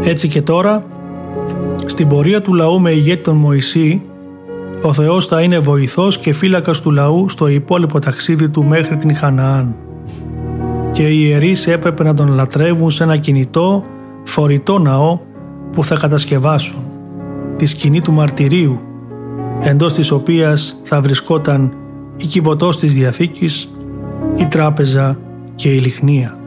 Έτσι και τώρα, στην πορεία του λαού με ηγέτη τον Μωυσή, ο Θεός θα είναι βοηθός και φύλακας του λαού στο υπόλοιπο ταξίδι του μέχρι την Χαναάν. Και οι ιερείς έπρεπε να τον λατρεύουν σε ένα κινητό, φορητό ναό που θα κατασκευάσουν, τη σκηνή του μαρτυρίου, εντός της οποίας θα βρισκόταν η κυβωτός της Διαθήκης, η τράπεζα και η λιχνία.